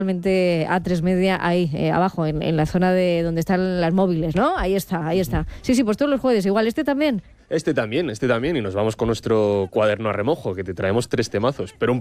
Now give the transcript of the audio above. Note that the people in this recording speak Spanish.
A3 Media, ahí, abajo, en la zona de donde están las móviles, ¿no? Ahí está. Sí, pues todos los jueves, igual, ¿este también? Este también, y nos vamos con nuestro cuaderno a remojo, que te traemos 3 temazos, pero un